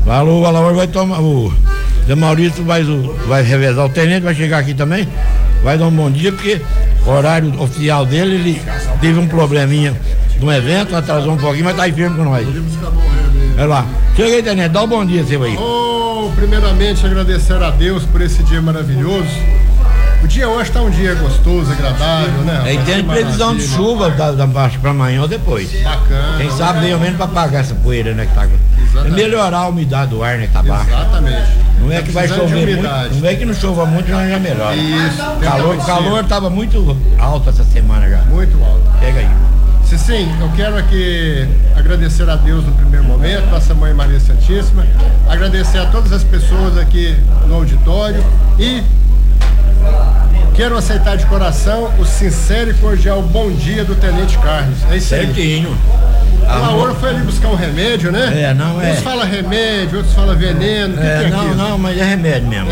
Falou, o Alaor vai tomar. O Zé Maurício vai revezar o tenente, vai chegar aqui também. Vai dar um bom dia, porque o horário oficial dele, ele teve um probleminha de um evento, atrasou um pouquinho, mas tá aí firme com nós. É lá. Chega aí, tenente, dá um bom dia seu aí. Primeiramente agradecer a Deus por esse dia maravilhoso. O dia hoje tá um dia gostoso, agradável, né? Aí tem previsão de chuva da baixo para amanhã ou depois. Bacana. Quem sabe meio menos para apagar essa poeira, né? Que tá. É melhorar a umidade do ar, né? Que tá baixo. Exatamente. Não é que vai chover muito. Não é que não chova muito, não já melhora. Isso. O calor tava muito alto essa semana já. Muito alto. Pega aí. Sim, eu quero aqui agradecer a Deus no primeiro momento, nossa Mãe Maria Santíssima, agradecer a todas as pessoas aqui no auditório e quero aceitar de coração o sincero e cordial bom dia do Tenente Carlos. É isso aí. Certinho. O Lauro foi ali buscar um remédio, né? Não é. Uns falam remédio, outros falam veneno. Não, mas é remédio mesmo.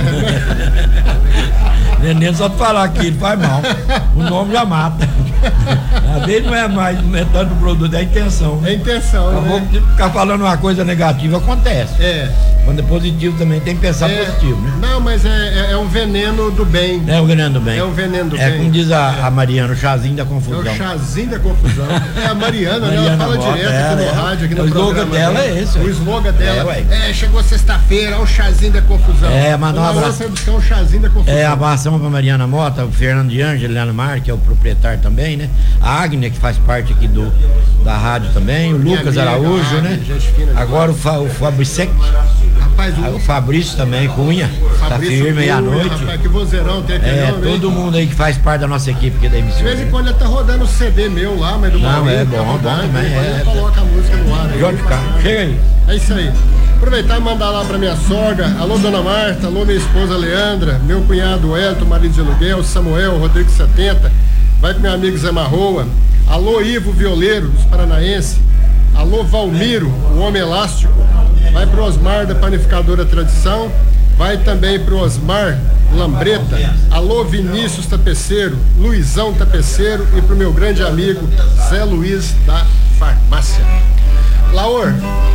Veneno só pra falar aqui, ele faz mal. O nome já mata. Às vezes não é tanto o produto, é a intenção. É a intenção, né? Ficar falando uma coisa negativa acontece. Quando é positivo também tem que pensar positivo, né? Não, mas é um veneno do bem. É o veneno do bem. É o veneno do bem. É como diz a Mariana, o chazinho da confusão. É o chazinho da confusão. É a Mariana, né? Ela fala direto aqui no rádio, aqui no programa. O slogan dela é esse. O slogan dela chegou sexta-feira, o chazinho da confusão. Mandou um abraço. Foi buscar um chazinho da confusão. Abração pra Mariana Mota, o Fernando de Ângelo, Leandro Mar, que é o proprietário também, né? A Agnes, que faz parte aqui da rádio também, o Lucas Araújo, né? Agora o Fabrício. Rapaz, o Fabrício também, Cunha, tá firme aí à noite. Rapaz, que vozeirão tem aqui. Todo mundo aí que faz parte da nossa equipe aqui da emissora. De vez em quando ele tá rodando o CD meu lá, mas do Não, é bom também. Ele coloca a música no ar aí. Jorge Carlos, chega aí. É isso aí. Aproveitar e mandar lá pra minha sogra, alô dona Marta, alô minha esposa Leandra, meu cunhado Elton, marido de aluguel, Samuel, Rodrigo 70, vai pro meu amigo Zé Marroa, alô Ivo Violeiro, dos Paranaense, alô Valmiro, o homem elástico, vai pro Osmar da Panificadora Tradição, vai também pro Osmar Lambreta, alô Vinícius Tapeceiro, Luizão Tapeceiro e pro meu grande amigo Zé Luiz da Farmácia. Laor,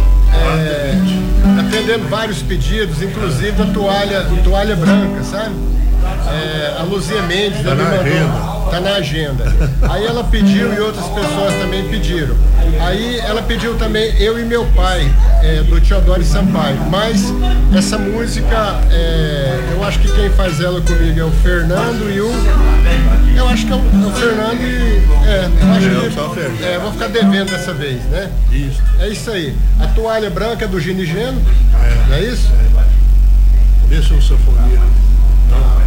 atendendo vários pedidos, inclusive da toalha branca, sabe? A Luzia Mendes tá na agenda. Aí ela pediu e outras pessoas também pediram. Aí ela pediu também eu e meu pai, do Teodoro Sampaio. Mas essa música, eu acho que quem faz ela comigo é o Fernando e eu acho que é o Fernando e. Vou ficar devendo dessa vez, né? Isso. É isso aí. A toalha branca do Ginigeno, não é isso? Deixa o sanfoneiro.